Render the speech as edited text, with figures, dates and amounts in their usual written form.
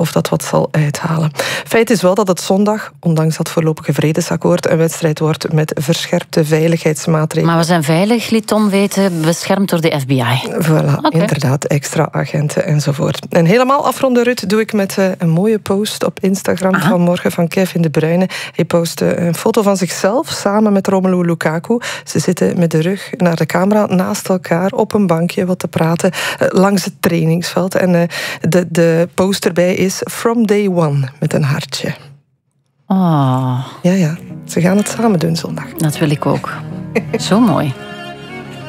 of dat wat zal uithalen. Feit is wel dat het zondag, ondanks dat voorlopige vredesakkoord, een wedstrijd wordt met verscherpte veiligheidsmaatregelen. Maar we zijn veilig, liet Tom weten, beschermd door de FBI. Voilà, inderdaad, extra agenten enzovoort. En helemaal afronden, Ruud, doe ik met een mooie post op Instagram vanmorgen van Kevin De Bruyne. Hij postte een foto van zichzelf samen met Romelu Lukaku. Ze zitten met de rug naar de camera naast elkaar op een bankje wat te praten langs het trainingsveld. En de post erbij is From Day One met een hartje. Oh. Ja, ze gaan het samen doen zondag. Dat wil ik ook. Zo mooi.